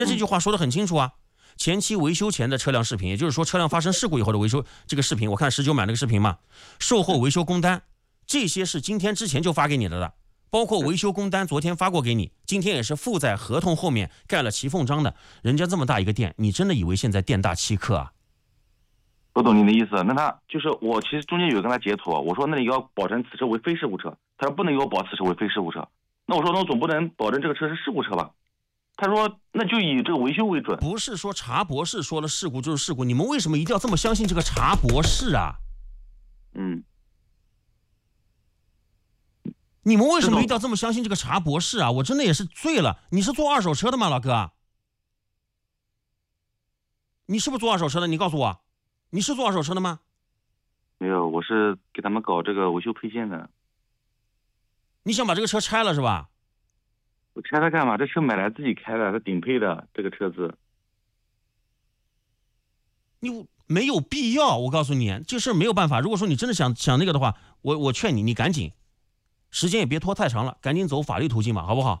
这句话说得很清楚啊。前期维修前的车辆视频，也就是说车辆发生事故以后的维修这个视频，我看19买那个视频嘛，售后维修工单，这些是今天之前就发给你的，包括维修工单昨天发过给你，今天也是附在合同后面盖了骑缝章的。人家这么大一个店，你真的以为现在店大欺客啊？ 我懂您的意思。那他就是我其实中间有跟他截图，我说那你要保证此车为非事故车，他说不能给我保此车为非事故车。那我说那我总不能保证这个车是事故车吧？他说那就以这个维修为准。 不是说查博士说了事故就是事故，你们为什么一定要这么相信这个查博士啊？你们为什么一定要这么相信这个查博士啊？我真的也是醉了。你是做二手车的吗，老哥？你是不是做二手车的？你告诉我，你是做二手车的吗？ 没有，我是给他们搞这个维修配件的。 你想把这个车拆了是吧？ 我拆它干嘛？这车买来自己开的，它顶配的这个车子。 你没有必要，我告诉你，这事没有办法。如果说你真的想那个的话，我劝你，你赶紧，时间也别拖太长了，赶紧走法律途径吧，好不好？